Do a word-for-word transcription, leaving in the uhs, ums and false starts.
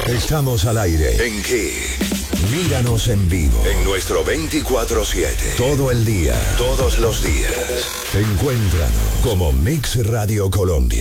Estamos al aire. ¿En qué? Míranos en vivo. En nuestro veinticuatro siete. Todo el día. Todos los días. Encuéntranos como Mix Radio Colombia.